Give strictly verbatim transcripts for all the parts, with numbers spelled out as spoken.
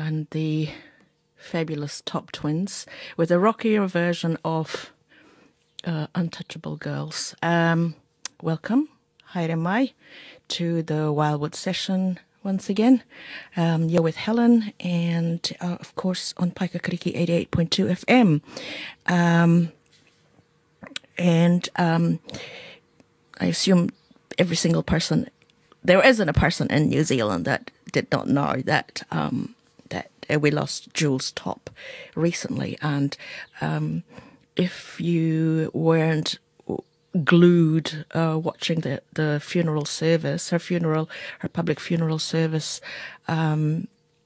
and the fabulous Top Twins with a rockier version of uh, Untouchable Girls. Um, welcome, haere mai, to the Wildwood session once again. Um, you're with Helen and, uh, of course, on Paikakariki eighty-eight point two F M. Um, and um, I assume every single person, there isn't a person in New Zealand that did not know that um, that we lost Jules Top recently. And um, if you weren't glued uh, watching the, the funeral service, her funeral, her public funeral service, um,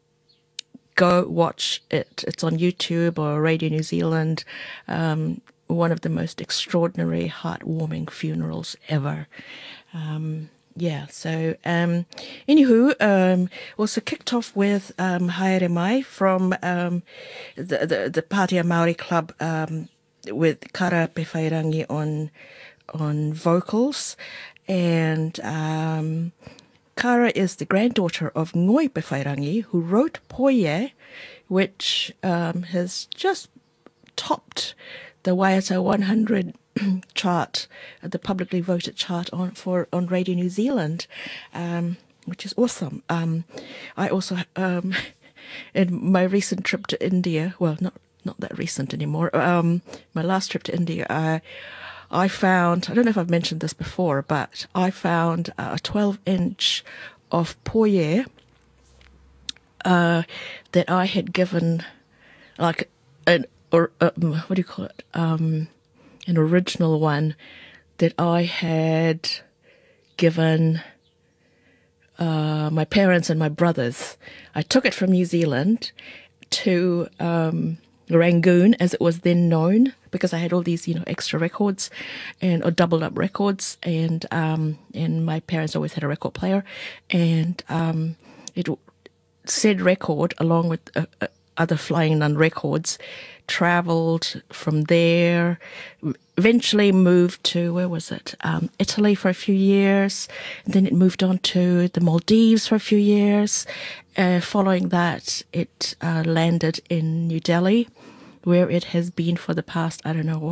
go watch it. It's on YouTube or Radio New Zealand. Um, one of the most extraordinary, heartwarming funerals ever. Um, yeah, so um, anywho, um, also kicked off with um, Haere Mai from um, the, the, the Pātea Māori Club um, with Kara Pewhairangi on on vocals, and um, Kara is the granddaughter of Ngoi Pewhairangi, who wrote Poie, which um, has just topped the Waiata one hundred chart, the publicly voted chart on for on Radio New Zealand, um, which is awesome. Um, I also, um, in my recent trip to India, well, not not that recent anymore. Um, my last trip to India, I I found, I don't know if I've mentioned this before, but I found a twelve inch of Poie uh, that I had given, like an or um, what do you call it? Um, an original one that I had given uh, my parents and my brothers. I took it from New Zealand to um, Rangoon, as it was then known, because I had all these, you know, extra records and or doubled up records, and um, and my parents always had a record player, and um, it said record along with uh, uh, other Flying Nun records travelled from there, eventually moved to, where was it, um, Italy for a few years, and then it moved on to the Maldives for a few years. Uh, following that, it uh, landed in New Delhi, where it has been for the past, I don't know,